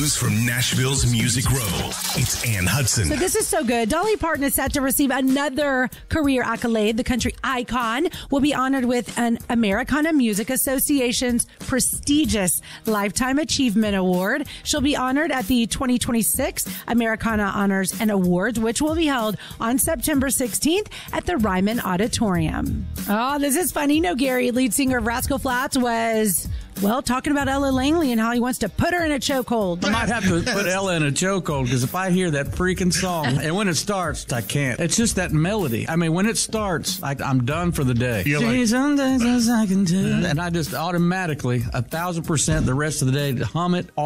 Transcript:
news from Nashville's Music Row. It's Ann Hudson. So this is so good. Dolly Parton is set to receive another career accolade. The country icon will be honored with an Americana Music Association's prestigious Lifetime Achievement Award. She'll be honored at the 2026 Americana Honors and Awards, which will be held on September 16th at the Ryman Auditorium. Oh, this is funny. No, Gary, lead singer of Rascal Flatts, was... well, talking about Ella Langley and how he wants to put her in a chokehold. I might have to put Ella in a chokehold because if I hear that freaking song, and when it starts, I can't. It's just that melody. I mean, when it starts, I'm done for the day. Some days I can do. And I just automatically, 1,000% the rest of the day, hum it all.